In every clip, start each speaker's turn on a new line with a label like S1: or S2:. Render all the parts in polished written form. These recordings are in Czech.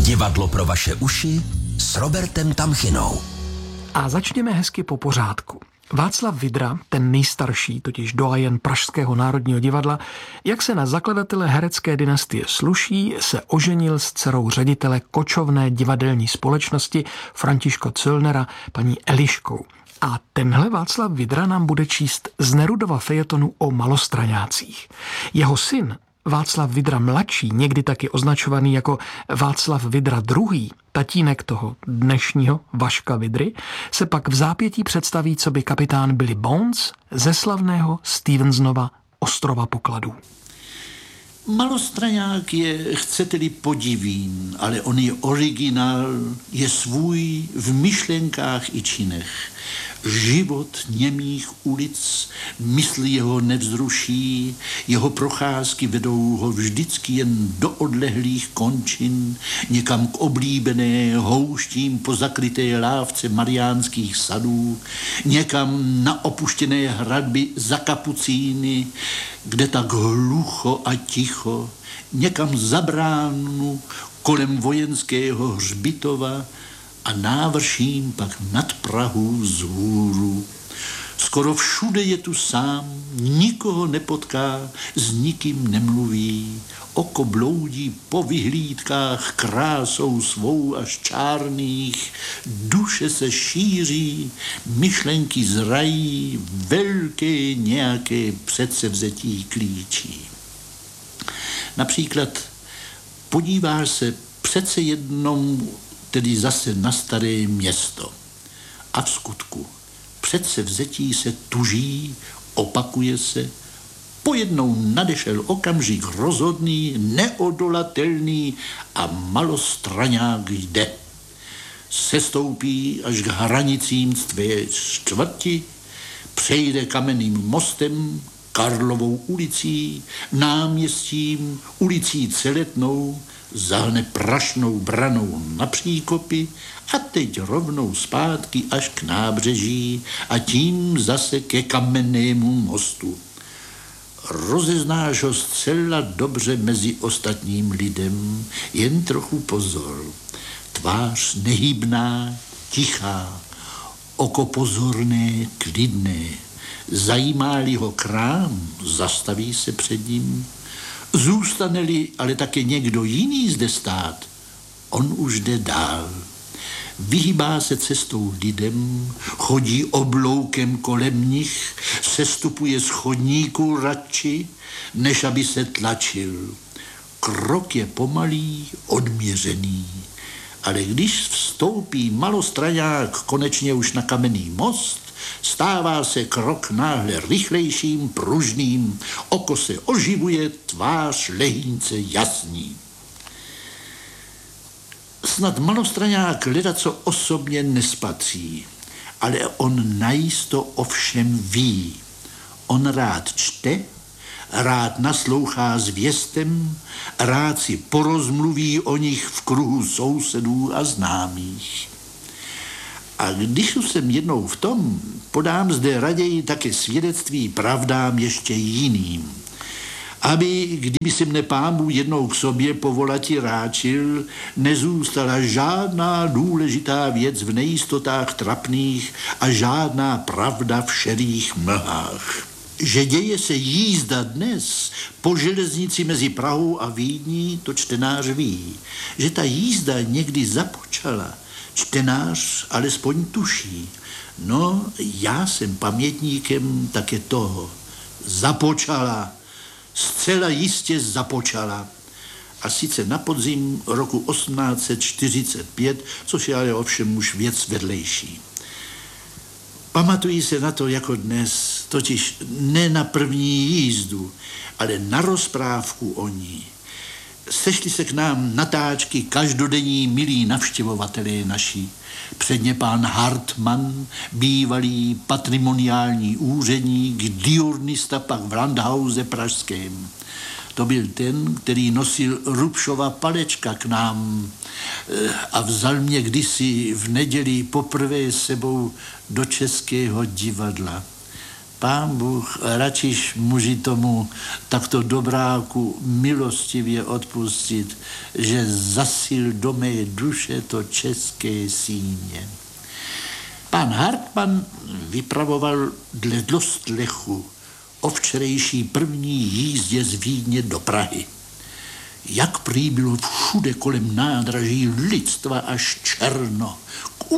S1: Divadlo pro vaše uši s Robertem Tamchinou.
S2: A začněme hezky po pořádku. Václav Vydra, ten nejstarší, totiž doyen Pražského národního divadla, jak se na zakladatele herecké dynastie sluší, se oženil s dcerou ředitele kočovné divadelní společnosti Františka Zöllnera, paní Eliškou. A tenhle Václav Vydra nám bude číst z Nerudova fejetonu o Malostraňácích. Jeho syn Václav Vydra mladší, někdy taky označovaný jako Václav Vydra II., tatínek toho dnešního Vaška Vydry, se pak v zápětí představí coby kapitán Billy Bones ze slavného Stevensonova Ostrova pokladů.
S3: Malostraňák je, chcete-li, podivín, ale on je originál, je svůj v myšlenkách i činech. Život němých ulic mysl jeho nevzruší, jeho procházky vedou ho vždycky jen do odlehlých končin, někam k oblíbené houštím pozakryté lávce mariánských sadů, někam na opuštěné hradby za kapucíny, kde tak hlucho a ticho, někam za bránu kolem vojenského hřbitova a návrším pak nad Prahu vzhůru. Skoro všude je tu sám, nikoho nepotká, s nikým nemluví, oko bloudí po vyhlídkách krásou svou až čárných, duše se šíří, myšlenky zrají, velké nějaké předsevzetí klíčí. Například podíváš se přece jednou tedy zase na staré město. A v skutku předsevzetí se tuží, opakuje se, pojednou nadešel okamžik rozhodný, neodolatelný a Malostraňák jde. Sestoupí až k hranicím tvé čtvrti, přejde Kamenným mostem, Karlovou ulicí, náměstím, ulicí Celetnou, zahne Prašnou branou na příkopy a teď rovnou zpátky až k nábřeží a tím zase ke Kamennému mostu. Rozeznáš ho zcela dobře mezi ostatním lidem, jen trochu pozor. Tvář nehybná, tichá, oko pozorné, klidné. Zajímá-li ho krám, zastaví se před ním. Zůstane-li ale také někdo jiný zde stát, on už jde dál. Vyhýbá se cestou lidem, chodí obloukem kolem nich, sestupuje z chodníku radši, než aby se tlačil. Krok je pomalý, odměřený. Ale když vstoupí Malostraňák konečně už na Kamenný most, stává se krok náhle rychlejším, pružným, oko se oživuje, tvář lehýnce jasní. Snad Malostraňák ledaco osobně nespatří, ale on najisto ovšem ví. On rád čte, rád naslouchá zvěstem, rád si porozmluví o nich v kruhu sousedů a známých. A když jsem jednou v tom, podám zde raději také svědectví pravdám ještě jiným. Aby, kdyby si mne Pán Bůh jednou k sobě povolati ráčil, nezůstala žádná důležitá věc v nejistotách trapných a žádná pravda v šerých mlhách. Že děje se jízda dnes po železnici mezi Prahou a Vídní, to čtenář ví. Že ta jízda někdy započala, čtenář alespoň tuší. No, já jsem pamětníkem také toho. Započala, zcela jistě započala. A sice na podzim roku 1845, což je ale ovšem už věc vedlejší. Pamatují se na to jako dnes, totiž ne na první jízdu, ale na rozprávku o ní. Sešli se k nám natáčky každodenní milí navštěvovatelé naši. Předně pán Hartmann, bývalý patrimoniální úředník, diurnista pak v Landhause pražském. To byl ten, který nosil Rupšova palečka k nám a vzal mě kdysi v neděli poprvé sebou do Českého divadla. Pán Bůh radšiš muži tomu takto dobráku milostivě odpustit, že zasil do mé duše to české síně. Pán Hartmann vypravoval dle dostlechu o včerejší první jízdě z Vídně do Prahy. Jak prý bylo všude kolem nádraží lidstva až černo, k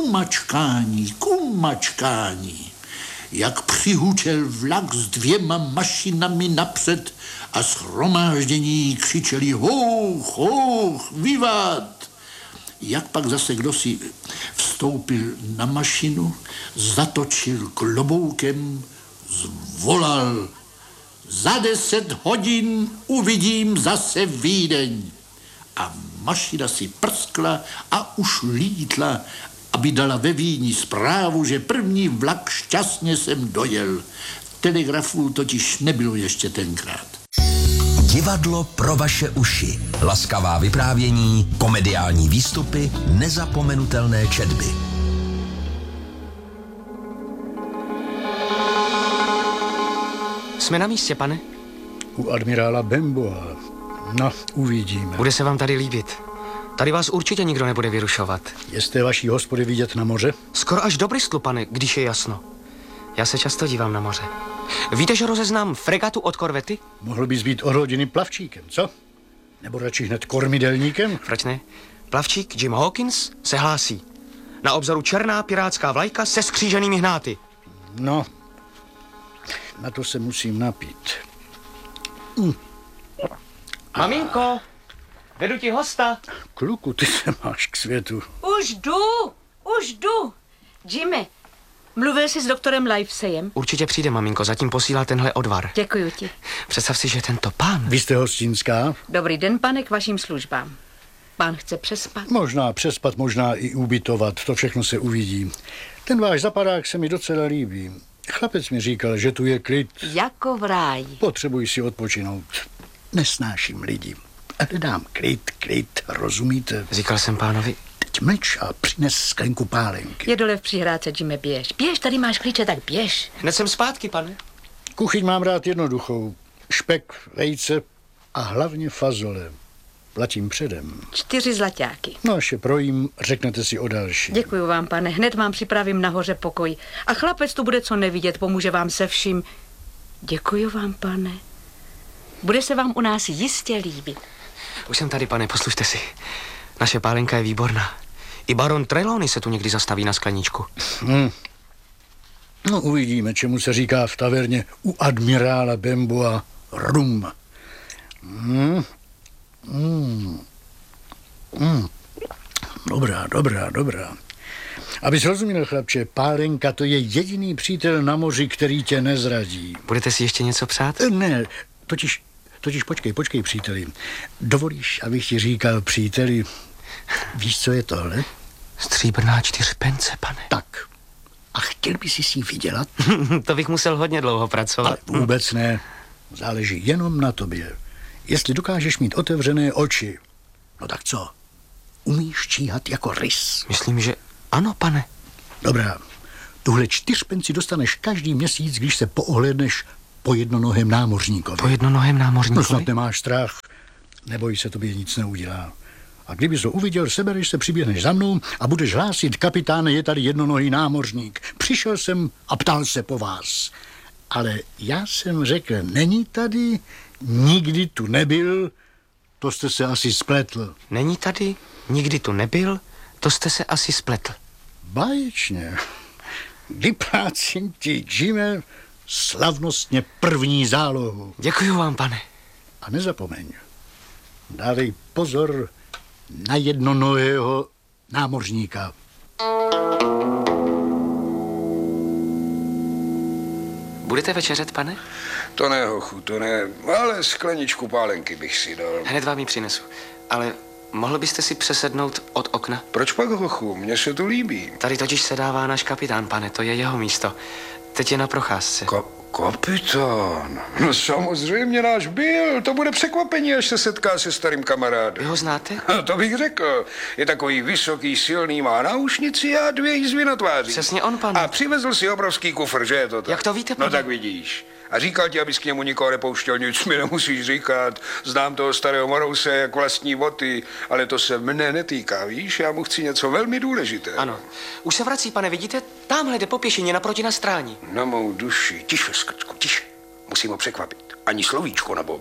S3: umačkání. Jak přihučel vlak s 2 mašinami napřed a shromáždění křičeli houch, houch, vivat. Jak pak zase kdosi vstoupil na mašinu, zatočil kloboukem, zvolal: za 10 hodin uvidím zase Vídeň. A mašina si prskla a už lítla, aby dala ve Vídni zprávu, že první vlak šťastně sem dojel. Telegrafů totiž nebylo ještě tenkrát.
S1: Divadlo pro vaše uši. Laskavá vyprávění, komediální výstupy, nezapomenutelné četby.
S4: Jsme na místě, pane.
S5: U admirála Bemboa. No, uvidíme.
S4: Bude se vám tady líbit. Tady vás určitě nikdo nebude vyrušovat.
S5: Je z té vaší hospody vidět na moře?
S4: Skoro až do Bristolu, pane, když je jasno. Já se často dívám na moře. Víte, že rozeznám fregatu od korvety?
S5: Mohl bys být od hodiny plavčíkem, co? Nebo radši hned kormidelníkem?
S4: Proč ne? Plavčík Jim Hawkins se hlásí. Na obzoru černá pirátská vlajka se skříženými hnáty.
S5: No, na to se musím napít.
S4: Maminko, vedu ti hosta.
S5: Kluku, ty se máš k světu.
S6: Už jdu. Jimmy, mluvil jsi s doktorem Liveseyem?
S4: Určitě přijde, maminko, zatím posílá tenhle odvar.
S6: Děkuju ti.
S4: Představ si, že tento pán...
S5: Vy jste hostinská?
S6: Dobrý den, pane, k vašim službám. Pán chce přespat?
S5: Možná přespat, možná i ubytovat, to všechno se uvidí. Ten váš zapadák se mi docela líbí. Chlapec mi říkal, že tu je klid.
S6: Jako v ráji.
S5: Potřebuji si odpočinout. Nesnáším lidi. Ale dám klid, rozumíte?
S4: Říkal jsem pánovi...
S5: Teď mlč a přines sklenku pálenky.
S6: Je dole v přihrádce, Jimmy, běž. Běž, tady máš klíče, tak běž.
S4: Hned jsem zpátky, pane.
S5: Kuchyň mám rád jednoduchou. Špek, vejce a hlavně fazole. Platím předem.
S6: 4 zlaťáky.
S5: No, až je projím, řeknete si o další.
S6: Děkuju vám, pane. Hned vám připravím nahoře pokoj. A chlapec tu bude co nevidět, pomůže vám se vším. Děkuju vám, pane. Bude se vám u nás jistě líbit.
S4: Už jsem tady, pane, poslušte si. Naše pálenka je výborná. I baron Trelawney se tu někdy zastaví na skleničku.
S5: No, uvidíme, čemu se říká v taverně u admirála Bemboa rum. Dobrá. Abys rozuměl, chlapče, pálenka to je jediný přítel na moři, který tě nezradí.
S4: Budete si ještě něco přát?
S5: Ne, totiž počkej, příteli. Dovolíš, abych ti říkal, příteli, víš, co je tohle?
S4: Stříbrná 4 pence, pane.
S5: Tak. A chtěl bys si vydělat?
S4: To bych musel hodně dlouho pracovat.
S5: Ale vůbec ne. Záleží jenom na tobě. Jestli dokážeš mít otevřené oči, no tak co? Umíš číhat jako rys?
S4: Myslím, že ano, pane.
S5: Dobrá. Tuhle 4 penci dostaneš každý měsíc, když se poohlédneš po jednonohém námořníkovi.
S4: Po jednonohém námořníkovi?
S5: No snad nemáš strach. Neboj se, tobě nic neudělá. A kdybys ho uviděl, sebereš se, přiběhneš za mnou a budeš hlásit: kapitáne, je tady jednonohý námořník. Přišel jsem a ptal se po vás. Ale já jsem řekl, není tady, nikdy tu nebyl, to jste se asi spletl.
S4: Není tady, nikdy tu nebyl, to jste se asi spletl.
S5: Báječně. Vyplácím ti, Jimmy, slavnostně 1. zálohu.
S4: Děkuju vám, pane.
S5: A nezapomeň, dávej pozor na jednonohého námořníka.
S4: Budete večeřet, pane?
S7: To ne, hochu, to ne, ale skleničku pálenky bych si dal.
S4: Hned vám ji přinesu. Ale mohl byste si přesednout od okna?
S7: Proč pak, hochu, mně se tu líbí.
S4: Tady totiž sedává náš kapitán, pane, to je jeho místo. Teď je na procházce.
S7: Kapitán, no samozřejmě náš byl. To bude překvapení, až se setká se starým kamarádem.
S4: Vy ho znáte?
S7: No, to bych řekl. Je takový vysoký, silný, má náušnici a 2 jizvy na tváři.
S4: Přesně on, pane.
S7: A přivezl si obrovský kufr, že je to tak?
S4: Jak to víte, pane?
S7: No tak vidíš. A říkal ti, abys k němu nikoho nepouštěl, nic mi nemusíš říkat. Znám toho starého Morouse jak vlastní boty, ale to se mne netýká, víš? Já mu chci něco velmi důležitého.
S4: Ano. Už se vrací, pane, vidíte? Támhle jde po pěšině naproti na stráni.
S7: Na mou duši. Tiše, Skrčku, tiše. Musím ho překvapit. Ani slovíčko, nebo...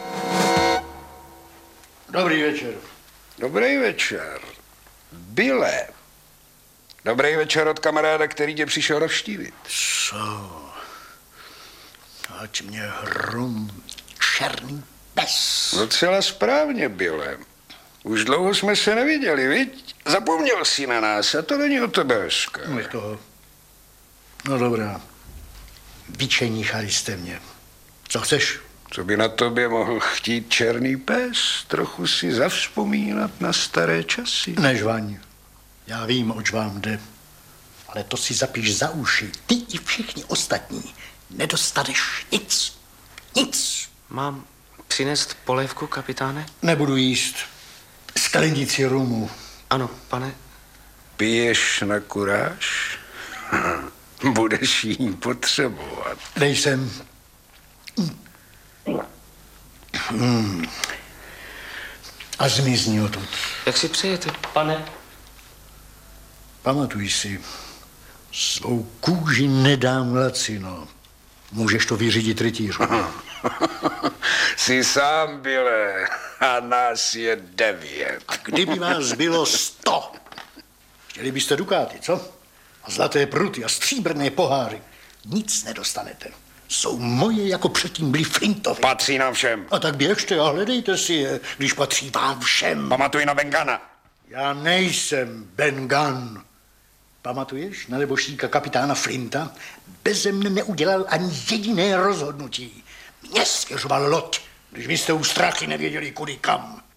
S5: Dobrý večer.
S7: Dobrý večer. Byle. Dobrý večer od kamaráda, který tě přišel navštívit.
S5: Co? Ať mě hrom černý pes.
S7: Docela správně, Byle. Už dlouho jsme se neviděli, viď? Zapomněl jsi na nás a to není o tebe hezké.
S5: Nech toho. No dobrá. Vyčeníchali jste mě. Co chceš?
S7: Co by na tobě mohl chtít černý pes? Trochu si zavzpomínat na staré časy.
S5: Nežvaň. Já vím, oč vám jde. Ale to si zapíš za uši. Ty i všichni ostatní. Nedostaneš nic. Nic.
S4: Mám přinést polévku, kapitáne?
S5: Nebudu jíst. Sklenici rumu.
S4: Ano, pane.
S7: Piješ na kuráž? Budeš jí potřebovat.
S5: Nejsem. A zmizni odtud.
S4: Jak si přejete, pane?
S5: Pamatuj si, svou kůži nedám lacino. Můžeš to vyřídit rytířům.
S7: Jsi sám, Byle, a nás je 9.
S5: A kdyby vás bylo 100, chtěli byste dukáty, co? A zlaté pruty a stříbrné poháry. Nic nedostanete. Jsou moje, jako předtím byly Flintovi.
S7: Patří nám všem.
S5: A tak běžte a hledejte si je, když patří vám všem.
S7: Pamatuj na Bengana.
S5: Já nejsem Ben Gunn. Pamatuješ na neboštíka kapitána Flinta? Beze mne neudělal ani jediné rozhodnutí. Mně svěřoval loď, když vy jste u strachy nevěděli kudy kam.